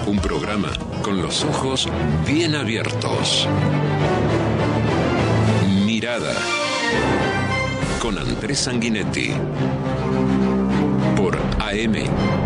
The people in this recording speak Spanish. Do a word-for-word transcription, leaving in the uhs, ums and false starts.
Un programa con los ojos bien abiertos. Mirada. Con Andrés Sanguinetti. Por A M